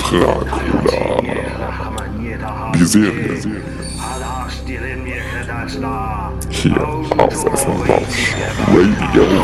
Dracula. Die Serie. Hier auf FM Rausch Radio.